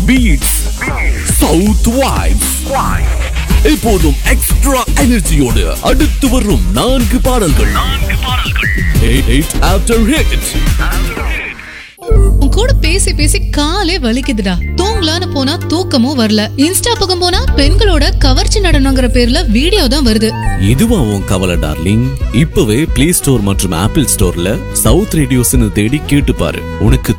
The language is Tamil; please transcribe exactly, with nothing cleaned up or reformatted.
Beads, south vibes. எப்போதும் எக்ஸ்ட்ரா எனர்ஜியோடு அடுத்து வரும் நான்கு பாடல்கள். Hit after hit. உன் கூட பேசி பேசி காலே வலிக்குதுடா. தூங்கலான்னு போனா தூக்கமும் வரல. இன்ஸ்டா பக்கம் போனா பெண்களோட கவர்ச்சி நடனங்கிற பேர்ல வீடியோ தான் வருது. இதுவா உன் கவலை டார்லிங்? இப்பவே பிளே ஸ்டோர் மற்றும் ஆப்பிள் ஸ்டோர்ல சவுத் ரேடியோஸ்னு தேடி கேட்டு பாரு. உனக்கு